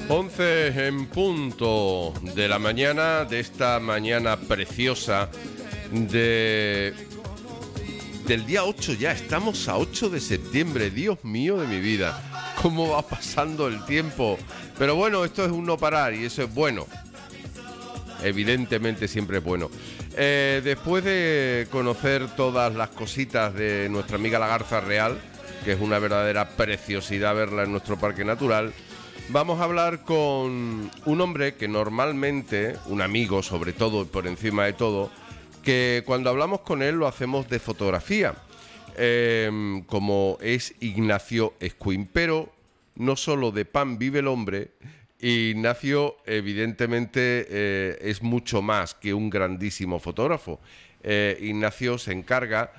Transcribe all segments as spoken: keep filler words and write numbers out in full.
once en punto de la mañana, de esta mañana preciosa de del día ocho ya. Estamos a ocho de septiembre, Dios mío de mi vida, cómo va pasando el tiempo. Pero bueno, esto es un no parar y eso es bueno. Evidentemente siempre es bueno. Eh, después de conocer todas las cositas de nuestra amiga la garza real, que es una verdadera preciosidad verla en nuestro parque natural, vamos a hablar con un hombre que normalmente, un amigo sobre todo, por encima de todo, que cuando hablamos con él lo hacemos de fotografía, eh, como es Ignacio Escuin. Pero no solo de pan vive el hombre. Ignacio, evidentemente, eh, es mucho más que un grandísimo fotógrafo. Eh, Ignacio se encarga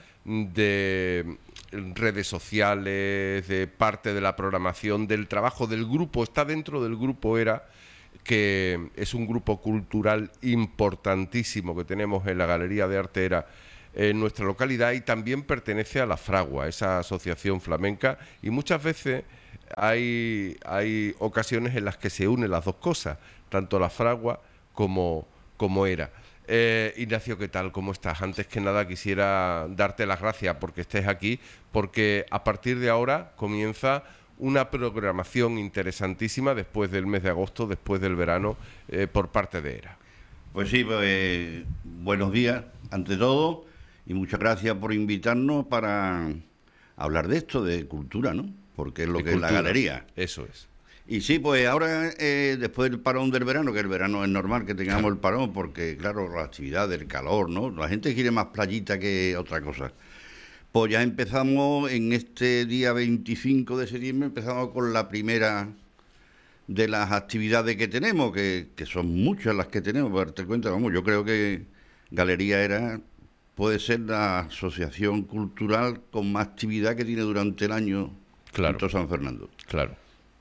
de redes sociales, de parte de la programación, del trabajo del grupo. Está dentro del grupo ERA, que es un grupo cultural importantísimo que tenemos en la Galería de Arte ERA en nuestra localidad, y también pertenece a la Fragua, esa asociación flamenca, y muchas veces hay, hay ocasiones en las que se unen las dos cosas, tanto la Fragua como, como ERA. Eh, Ignacio, ¿qué tal? ¿Cómo estás? Antes que nada quisiera darte las gracias porque estés aquí, porque a partir de ahora comienza una programación interesantísima después del mes de agosto, después del verano, eh, por parte de ERA. Pues sí, pues, eh, buenos días ante todo, y muchas gracias por invitarnos para hablar de esto, de cultura, ¿no? Porque es lo de que cultura, es la galería. Eso es. Y sí, pues ahora, eh, después del parón del verano, que el verano es normal que tengamos claro. el parón, porque claro, la actividad, el calor, ¿no? La gente quiere más playita que otra cosa. Pues ya empezamos en este día veinticinco de septiembre, empezamos con la primera de las actividades que tenemos, que, que son muchas las que tenemos, para darte cuenta, vamos, yo creo que Galería ERA puede ser la asociación cultural con más actividad que tiene durante el año claro. en todo San Fernando. Claro.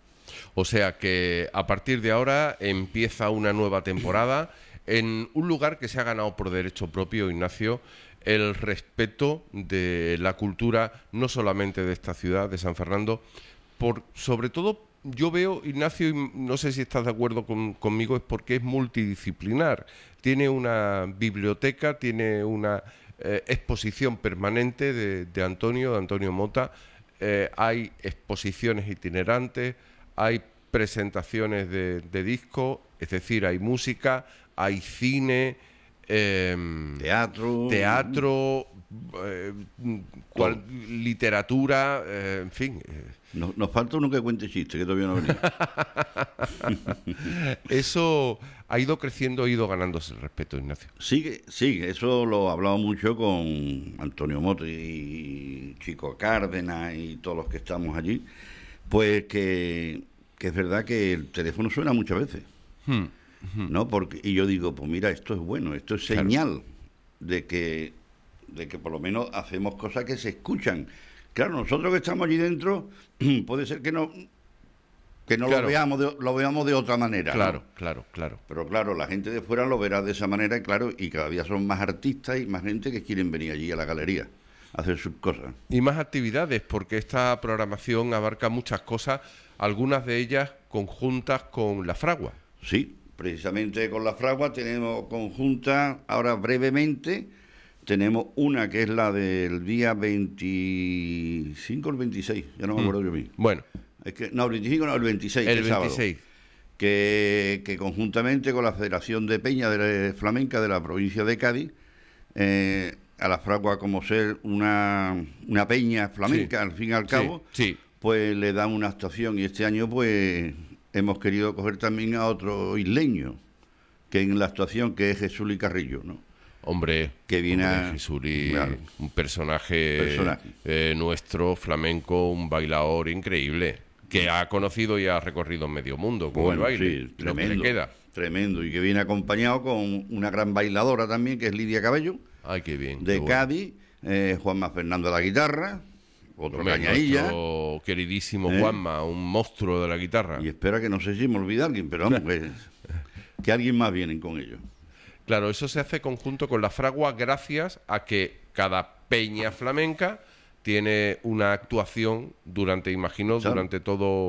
O sea que a partir de ahora empieza una nueva temporada en un lugar que se ha ganado por derecho propio, Ignacio, el respeto de la cultura, no solamente de esta ciudad, de San Fernando, por sobre todo yo veo, Ignacio, y no sé si estás de acuerdo con, conmigo, es porque es multidisciplinar. Tiene una biblioteca, tiene una eh, exposición permanente de, de Antonio, de Antonio Mota, eh, hay exposiciones itinerantes, hay presentaciones de, de disco, es decir, hay música, hay cine, eh, teatro, teatro eh, cual, literatura, eh, en fin. Nos, nos falta uno que cuente chistes, que todavía no venía. Eso ha ido creciendo, ha ido ganándose el respeto, Ignacio. Sí, sí, eso lo hablamos mucho con Antonio Mota y Chico Cárdenas y todos los que estamos allí. Pues que, que es verdad que el teléfono suena muchas veces, hmm, hmm. ¿no? Porque, y yo digo, pues mira, esto es bueno, esto es señal claro. de que de que por lo menos hacemos cosas que se escuchan. Claro, nosotros que estamos allí dentro, puede ser que no que no claro. lo veamos de, lo veamos de otra manera. Claro, ¿no? claro, claro. Pero claro, la gente de fuera lo verá de esa manera, y claro, y cada día son más artistas y más gente que quieren venir allí a la galería a hacer sus cosas. Y más actividades, porque esta programación abarca muchas cosas, algunas de ellas conjuntas con la Fragua. Sí, precisamente con la Fragua tenemos conjuntas, ahora brevemente, tenemos una que es la del día veinticinco o el veintiséis, ya no me acuerdo mm. yo mismo. Bueno. Es que, no, el veinticinco no, el veintiséis, el que veintiséis. Sábado, que, que conjuntamente con la Federación de Peña de la Flamenca de la provincia de Cádiz, eh, a la Fragua como ser una, una peña flamenca, sí. al fin y al cabo, sí, sí. pues le dan una actuación, y este año pues hemos querido coger también a otro isleño, que en la actuación, que es Jesús Carrillo, ¿no? Hombre, que viene hombre, a... Jesuli, claro. un personaje, personaje. Eh, nuestro, flamenco, un bailador increíble, que ha conocido y ha recorrido medio mundo con bueno, el baile, sí, tremendo, lo que le queda. Tremendo, y que viene acompañado con una gran bailadora también, que es Lidia Cabello. Ay, qué bien. De qué Cádiz, bueno. eh, Juanma Fernando a la guitarra, otro Hombre, cañadilla. Nuestro queridísimo ¿Eh? Juanma, un monstruo de la guitarra. Y espera que no sé si me olvida alguien, pero vamos, que, que alguien más viene con ellos. Claro, eso se hace conjunto con la Fragua gracias a que cada peña flamenca tiene una actuación durante, imagino, ¿sabes? durante todo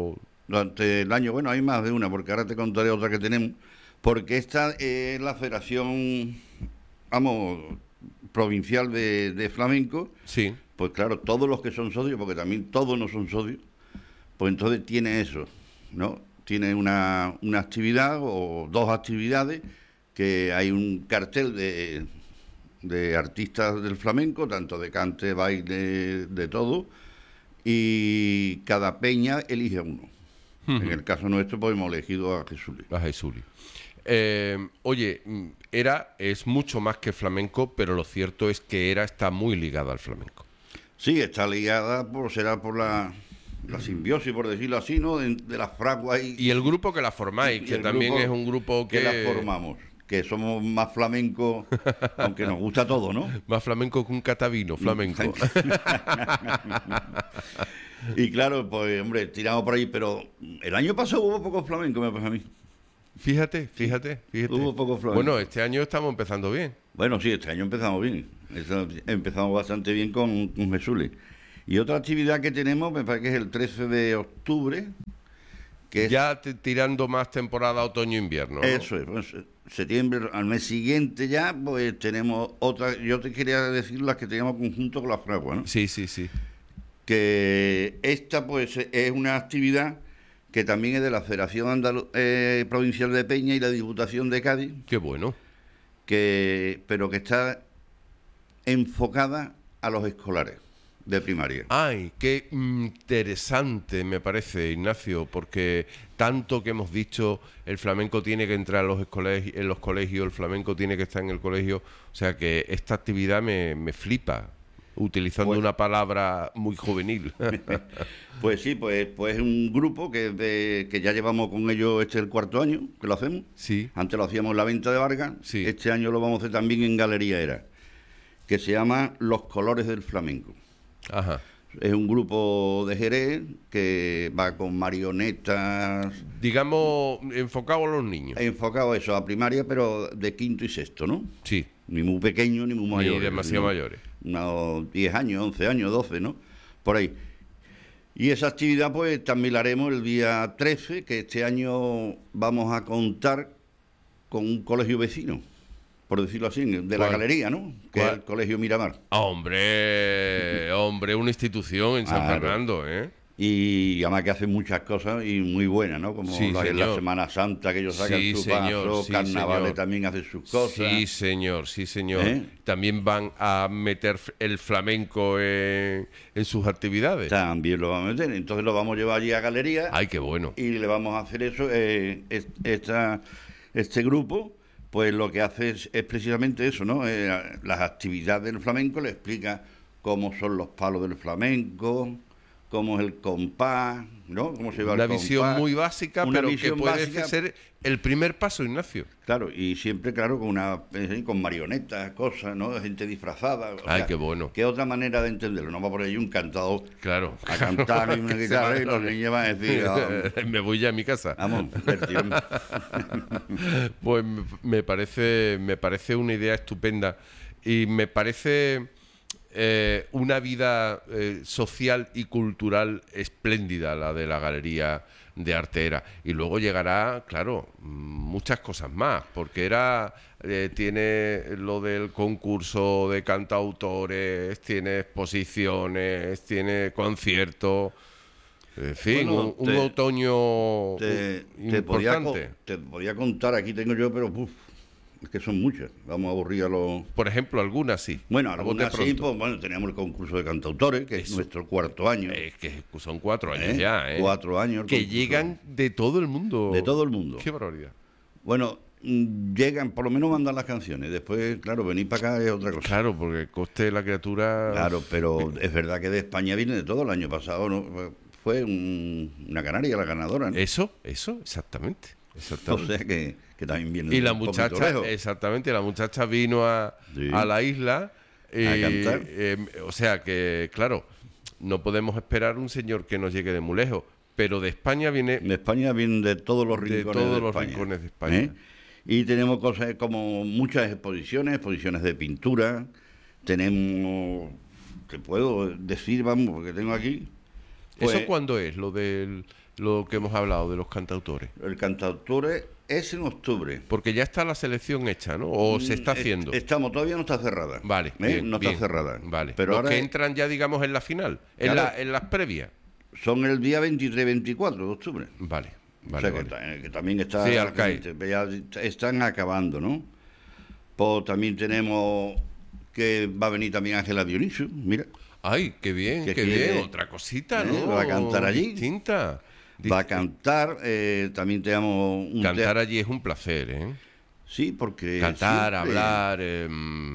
durante el año. Bueno, hay más de una, porque ahora te contaré otra que tenemos, porque esta es la Federación, vamos, provincial de, de flamenco. Sí. Pues claro, todos los que son socios, porque también todos no son socios, pues entonces tiene eso, ¿no? Tiene una, una actividad o dos actividades, que hay un cartel de, de artistas del flamenco, tanto de cante, baile, de todo, y cada peña elige a uno. Uh-huh. En el caso nuestro, pues hemos elegido a Jesuli. A Jesuli. Eh, oye, Era es mucho más que flamenco, pero lo cierto es que Era está muy ligada al flamenco. Sí, está ligada, por será por la, la simbiosis, por decirlo así, ¿no? De, de las fraguas. Y, y el grupo que la formáis, que también es un grupo que... que la formamos, que somos más flamencos, aunque nos gusta todo, ¿no? Más flamenco que un catavino, flamenco. Y claro, pues, hombre, tiramos por ahí, pero el año pasado hubo poco flamenco, me parece a mí. Fíjate, fíjate, fíjate. Hubo poco flamenco. Bueno, este año estamos empezando bien. Bueno, sí, este año empezamos bien. Empezamos bastante bien con, con Jesuli. Y otra actividad que tenemos, me parece que es el trece de octubre. Que ya es, te, tirando más temporada otoño-invierno, ¿no? Eso es, pues, septiembre, al mes siguiente ya, pues tenemos otra. Yo te quería decir las que teníamos conjunto con la fragua, ¿no? Sí, sí, sí. Que esta, pues, es una actividad que también es de la Federación Andalu- eh, Provincial de Peña y la Diputación de Cádiz. Qué bueno. Que, pero que está enfocada a los escolares de primaria. Ay, qué interesante me parece, Ignacio, porque tanto que hemos dicho, el flamenco tiene que entrar a los colegios, en los colegios, el flamenco tiene que estar en el colegio, o sea que esta actividad me, me flipa, utilizando pues, una palabra muy juvenil. Pues sí, pues, pues es un grupo que, de, que ya llevamos con ellos, este es el cuarto año que lo hacemos. Sí. Antes lo hacíamos en la Venta de Vargas, sí. Este año lo vamos a hacer también en Galería Era, que se llama Los Colores del Flamenco. Ajá. Es un grupo de Jerez que va con marionetas. Digamos, enfocado a los niños. Enfocado a eso, a primaria, pero de quinto y sexto, ¿no? Sí. Ni muy pequeños ni muy mayores. Ni demasiado ¿no? mayores. Unos diez años, once años, doce, ¿no? Por ahí. Y esa actividad, pues, también la haremos el día trece, que este año vamos a contar con un colegio vecino, por decirlo así, de la ¿Cuál? Galería, ¿no? Que ¿Cuál? es el Colegio Miramar. Hombre, hombre, una institución en San Claro. Fernando, ¿eh? Y además que hacen muchas cosas y muy buenas, ¿no? Como Sí, la, la señor. Semana Santa, que ellos sacan Sí, su señor, paso, sí, carnavales señor. también hacen sus cosas. Sí, señor, sí, señor. ¿Eh? También van a meter el flamenco en, en sus actividades. También lo vamos a meter. Entonces lo vamos a llevar allí a Galería. Ay, qué bueno. Y le vamos a hacer eso. Eh, es- esta, este grupo, pues lo que hace es, es precisamente eso, ¿no? Eh, las actividades del flamenco, le explica cómo son los palos del flamenco, cómo es el compás, ¿no? Cómo se va Una el visión compás. muy básica, Una pero que visión puede básica. ser el primer paso, Ignacio. Claro, y siempre, claro, con una eh, con marionetas, cosas, ¿no? Gente disfrazada. o Ay, sea, qué bueno. ¿Qué otra manera de entenderlo? No va por ahí un cantador Claro. a cantar y una guitarra y los niños van a decir, ah, Me voy ya a mi casa. vamos, divertido. Pues me- me parece, me parece una idea estupenda y me parece eh, una vida eh, social y cultural espléndida la de la Galería de Arte Era. Y luego llegará, claro, mm, muchas cosas más, porque Era eh, tiene lo del concurso de cantautores, tiene exposiciones, tiene conciertos. En fin, Bueno, un, un te- otoño Te, uh, te podía, co- importante. te podía contar, aquí tengo yo, pero uf, es que son muchas. Vamos a aburrir a los... Por ejemplo, algunas sí. Bueno, A bote algunas sí, pronto. pues bueno, teníamos el concurso de cantautores, que es Eso. nuestro cuarto año. Es que son cuatro años ¿eh? ya, ¿eh? Cuatro años. el Que concurso. llegan de todo el mundo. De todo el mundo. Qué barbaridad. Bueno, mm, llegan, por lo menos mandan las canciones. Después, claro, venir para acá es otra cosa. Claro, porque el coste de la criatura... Claro, pero es verdad que de España viene de todo. El año pasado no fue un- una canaria la ganadora, ¿no? Eso, eso, exactamente. O exactamente. sea que, que también viene Y de la un poquito muchacha, lejos. exactamente, la muchacha vino a, Sí. a la isla. Y, A cantar. eh, o sea que, claro, no podemos esperar un señor que nos llegue de muy lejos, pero de España viene... De España vienen de todos los De rincones todos de los España, rincones de España. ¿eh? Y tenemos cosas como muchas exposiciones, exposiciones de pintura. Tenemos, te puedo decir, vamos, porque tengo aquí. pues, ¿Eso cuándo es? Lo del lo que hemos hablado de los cantautores? El cantautor es en octubre. Porque ya está la selección hecha, ¿no? ¿O se está haciendo? Estamos, todavía no está cerrada. Vale, ¿eh? bien, no bien, está cerrada. Vale. Pero los ahora que es, entran ya, digamos, en la final, en, claro, la, en las previas. son el día veintitrés veinticuatro de octubre. Vale, vale. O sea, vale. Que, ta- que también está... Sí, al caer. Ya están acabando, ¿no? Pues también tenemos que va a venir también Ángela Dionisio, mira. Ay, qué bien, Que qué quiere- bien. Otra cosita, ¿eh? ¿no? Va a cantar allí. Distinta. Va a cantar, eh, también tenemos un Cantar tea- allí es un placer, ¿eh? Sí, porque... Cantar, siempre- hablar, eh,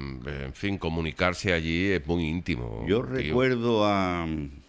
en fin, comunicarse allí es muy íntimo. Yo tío. recuerdo a,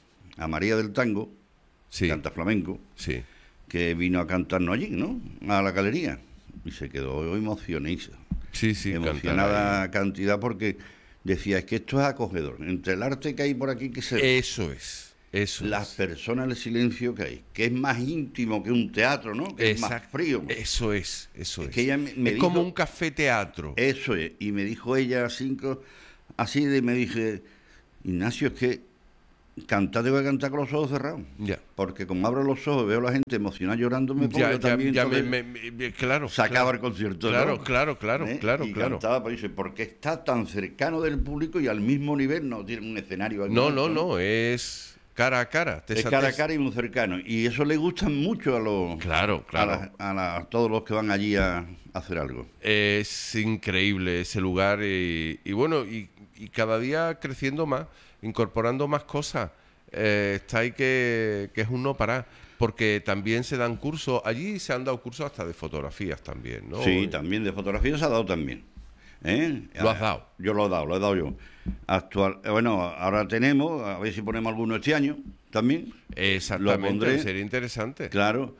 a María del Tango, Sí, canta flamenco, sí. que vino a cantarnos allí, ¿no? A la galería. Y se quedó emocionada. Sí, sí, cantar emocionada ahí. cantidad porque decía, es que esto es acogedor. Entre el arte que hay por aquí que se... Eso es, eso las es. personas, el silencio que hay, que es más íntimo que un teatro, ¿no? Que es más Exacto. frío. Eso es, eso es. Es que ella me- me es como dijo- un café teatro. Eso es. Y me dijo ella cinco, así de, me dije, Ignacio, es que cantar te voy a cantar con los ojos cerrados. Ya. Porque como abro los ojos y veo a la gente emocionada llorando, me pongo Ya, yo ya, también. ya me, entonces me- me- claro. se acaba claro. el concierto. Claro, ¿no? claro, claro, ¿Eh? claro, y claro. cantaba, pues dice, porque está tan cercano del público y al mismo nivel, no tiene un escenario. aquí No, alto, no, no, es cara a cara. te Es sa- cara a te- cara y muy cercano. Y eso le gusta mucho a los Claro, claro. a, la- a la- a todos los que van allí a, a hacer algo. Es increíble ese lugar y, y bueno, y, y cada día creciendo más, incorporando más cosas. Eh, está ahí que, que es un no parar, porque también se dan cursos, allí se han dado cursos hasta de fotografías también, ¿no? Sí, Eh, también de fotografía se ha dado también. ¿Eh? Lo has dado. Yo lo he dado, lo he dado yo. Actual, eh, bueno, ahora tenemos, a ver si ponemos alguno este año también. Exactamente, Lo pondré. sería interesante. Claro.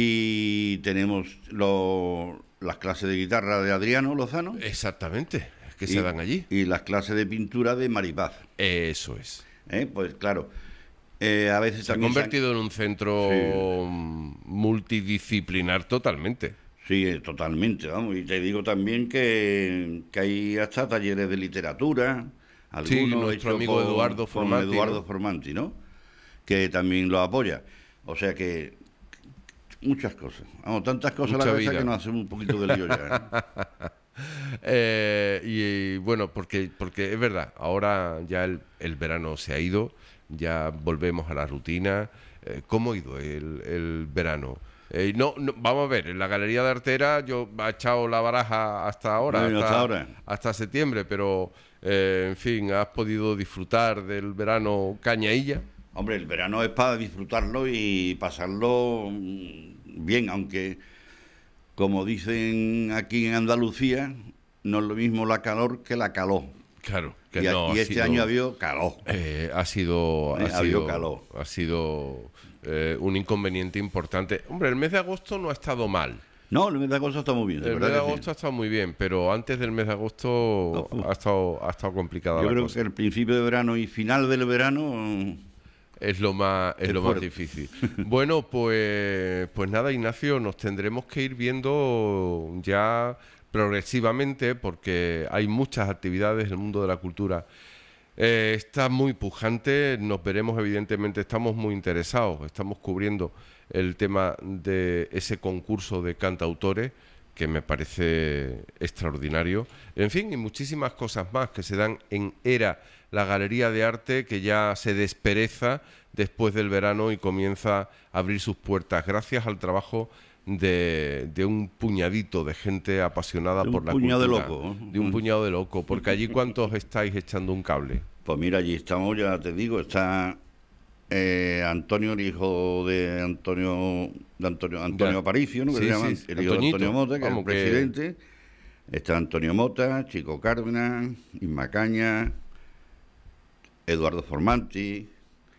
Y tenemos lo- las clases de guitarra de Adriano Lozano. Exactamente, es que y, se dan allí. Y las clases de pintura de Maripaz. Eso es. ¿Eh? Pues claro. Eh, a veces Se ha también se han- convertido en un centro Sí. multidisciplinar totalmente. Sí, eh, totalmente, vamos. Y te digo también que, que hay hasta talleres de literatura. Sí, Algunos nuestro hechos amigo por- Eduardo por Formanti, Eduardo ¿no? Formanti, ¿no? Que también lo apoya. O sea que muchas cosas. Vamos, tantas cosas a Mucha la cabeza vida. que nos hacemos un poquito de lío ya. ¿eh? Eh, y, y, bueno, porque, porque es verdad, ahora ya el, el verano se ha ido, ya volvemos a la rutina. Eh, ¿Cómo ha ido el, el verano? Eh, no, no, vamos a ver, en la Galería de Artera yo he echado la baraja hasta ahora, Bueno, hasta, hasta ahora. hasta septiembre, pero eh, en fin, has podido disfrutar del verano cañailla. Hombre, el verano es para disfrutarlo y pasarlo mm, bien, aunque, como dicen aquí en Andalucía, no es lo mismo la calor que la calor. Claro, que Y, a- no, y ha este sido- año ha habido calor. Eh, ha sido, Eh, ha ha habido sido, calor. ha sido eh, un inconveniente importante. Hombre, el mes de agosto no ha estado mal. No, el mes de agosto está muy bien, de El mes verdad de que sí. agosto ha estado muy bien, pero antes del mes de agosto Uf. ha estado, ha estado complicada Yo la creo cosa. que el principio de verano y final del verano mm, Es lo más, es Es lo más fuerte. difícil. Bueno, pues, pues nada, Ignacio, nos tendremos que ir viendo ya progresivamente porque hay muchas actividades en el mundo de la cultura. Eh, está muy pujante, nos veremos evidentemente, estamos muy interesados, estamos cubriendo el tema de ese concurso de cantautores que me parece extraordinario. En fin, y muchísimas cosas más que se dan en ERA, la Galería de Arte, que ya se despereza después del verano y comienza a abrir sus puertas gracias al trabajo de, de un puñadito de gente apasionada De un por la puñado de cultura. loco, ¿eh? De un puñado de loco, porque allí ¿cuántos estáis echando un cable? pues mira, allí estamos, ya te digo, está eh, Antonio, el hijo de Antonio de Antonio, Antonio Ya. Aparicio, ¿no? Que Sí, se llama, sí, el hijo Antoñito. de Antonio Mota, que Vamos, es que- el presidente. Está Antonio Mota, Chico Cárdenas, Isma Caña, Eduardo Formanti,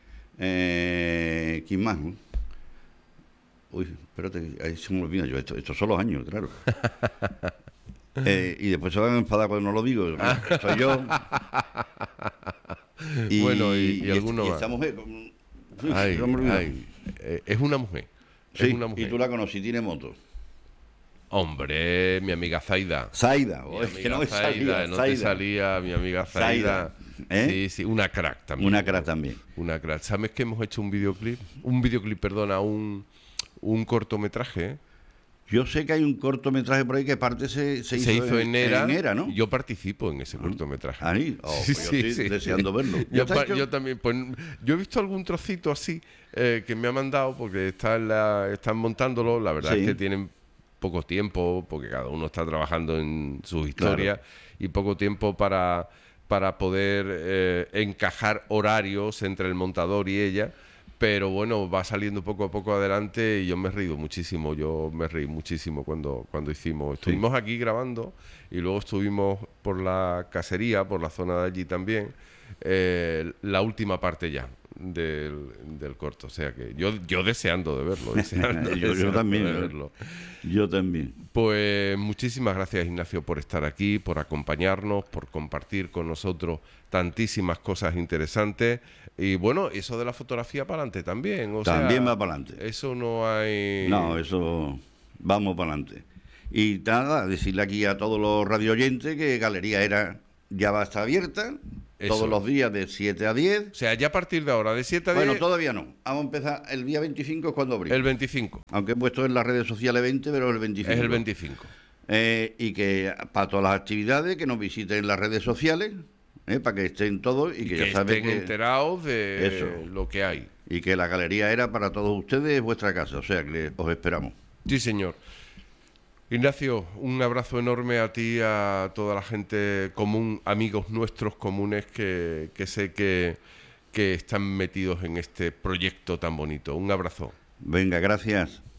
eh, ¿quién más? no? Uy, espérate, ahí se me olvida yo, esto, estos son los años, claro. Eh, y después se van a enfadar cuando no lo digo, soy yo. Bueno, y- y alguno y más. esta mujer, con- Uy, Ay, se me olvidó. ay, eh, es una mujer. Sí, es una mujer. y tú la conocí, tiene moto. Hombre, mi amiga Zaida. Zaida, Mi oh, es amiga que no me Zaida, salía, no te Zaida. salía mi amiga Zaida. Zaida, ¿eh? Sí, sí, una crack también. Una cara también. Una crack. ¿Sabes que hemos hecho un videoclip? Un videoclip, perdona, un, un cortometraje. Yo sé que hay un cortometraje por ahí que parte se, se, Se hizo, hizo en, en ERA, en ERA, ¿no? Yo participo en ese cortometraje. Ahí, oh, Sí, pues sí, yo estoy sí. deseando verlo. ¿Ya Yo, está pa- hecho? yo también, pues yo he visto algún trocito así eh, que me ha mandado porque está en la- están montándolo. La verdad Sí. es que tienen poco tiempo porque cada uno está trabajando en sus historias y poco tiempo para, para poder eh, encajar horarios entre el montador y ella. Pero bueno, va saliendo poco a poco adelante y yo me he reído muchísimo, yo me reí muchísimo cuando, cuando hicimos. Estuvimos aquí grabando y luego estuvimos por la casería, por la zona de allí también, eh, la última parte ya del, del corto. O sea que yo, yo deseando de verlo, deseando, yo, yo deseando también. de ¿no? verlo. Yo también. Pues muchísimas gracias, Ignacio, por estar aquí, por acompañarnos, por compartir con nosotros tantísimas cosas interesantes. Y bueno, eso de la fotografía para adelante también. O También sea, va para adelante. Eso no hay... No, eso vamos para adelante. Y nada, decirle aquí a todos los radio oyentes que Galería Era ya va a estar abierta Eso. todos los días de siete a diez. O sea, ya a partir de ahora, de siete a diez... Bueno, todavía no. Vamos a empezar el día veinticinco es cuando abrimos. El veinticinco. Aunque he puesto en las redes sociales veinte, pero el veinticinco. Es el veinticinco. Eh, y que para todas las actividades que nos visiten en las redes sociales, eh, para que estén todos y, Y que, que ya saben estén que, enterados de Eso. lo que hay. y que la Galería Era para todos ustedes es vuestra casa, o sea que os esperamos. Sí, señor. Ignacio, un abrazo enorme a ti, a toda la gente común, amigos nuestros comunes que, que sé que, que están metidos en este proyecto tan bonito. Un abrazo. Venga, gracias.